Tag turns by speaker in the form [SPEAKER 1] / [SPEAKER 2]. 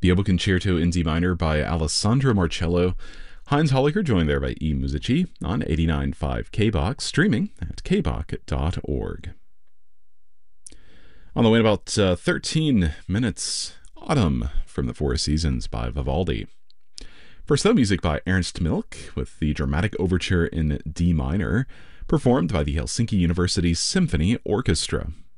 [SPEAKER 1] The Oboe Concerto in D minor by Alessandro Marcello. Heinz Holliger joined there by E. Musici on 89.5 KBOX, streaming at kbok.org. On the way in about 13 minutes, Autumn from the Four Seasons by Vivaldi. First, though, music by Ernst Milk with the dramatic overture in D minor, performed by the Helsinki University Symphony Orchestra.